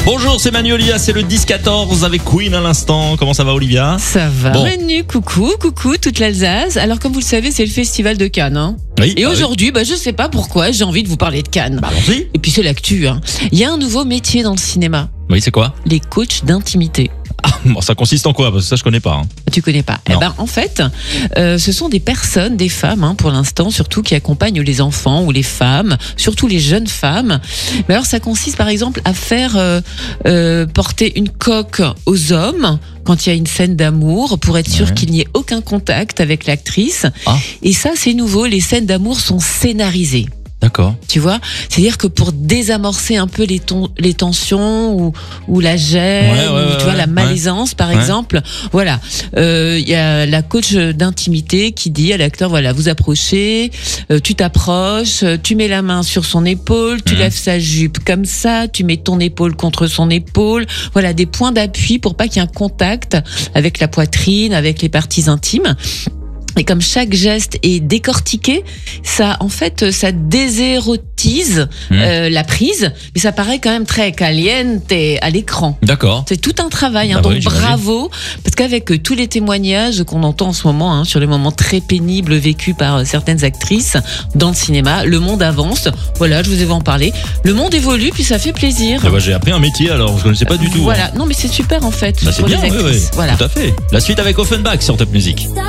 Bonjour, c'est Manu Olivia, c'est le 10-14 avec Queen à l'instant. Comment ça va, Olivia? Ça va, Bon. Manu, coucou toute l'Alsace. Alors comme vous le savez, c'est le festival de Cannes. Hein. Oui, Et bah aujourd'hui, je sais pas pourquoi, j'ai envie de vous parler de Cannes. Bah allons-y. Et puis c'est l'actu. Hein. Il y a un nouveau métier dans le cinéma, Oui, c'est quoi? les coachs d'intimité. Bon, ça consiste en quoi? Parce que ça, je connais pas. Hein. Tu connais pas? Non. Eh ben, en fait, ce sont des personnes, des femmes, hein, pour l'instant, surtout qui accompagnent les enfants ou les femmes, surtout les jeunes femmes. Mais alors, ça consiste, par exemple, à faire porter une coque aux hommes quand il y a une scène d'amour, pour être sûr Ouais. qu'il n'y ait aucun contact avec l'actrice. Ah. Et ça, c'est nouveau. Les scènes d'amour sont scénarisées. D'accord. Tu vois, c'est-à-dire que pour désamorcer un peu les tensions ou la gêne, Ouais, ou, tu vois, la ouais. malaisance, par Ouais. exemple. Voilà, il y a la coach d'intimité qui dit à l'acteur, voilà, vous approchez, tu t'approches, tu mets la main sur son épaule, tu lèves sa jupe comme ça, tu mets ton épaule contre son épaule. Voilà, des points d'appui pour pas qu'il y ait un contact avec la poitrine, avec les parties intimes. Et comme chaque geste est décortiqué, ça, en fait, ça désérotise la prise, mais ça paraît quand même très caliente à l'écran. D'accord. C'est tout un travail, hein, Bah donc oui, j'imagine. bravo, parce qu'avec tous les témoignages qu'on entend en ce moment, hein, sur les moments très pénibles vécus par certaines actrices dans le cinéma, le monde avance. Voilà, je vous ai en parler. Le monde évolue, puis ça fait plaisir. Eh ben, j'ai appris un métier alors, je connaissais pas du tout. Voilà, non mais c'est super en fait Bah, c'est pour bien, les oui, actrices. oui. Voilà. Tout à fait. La suite avec Offenbach sur Top Music.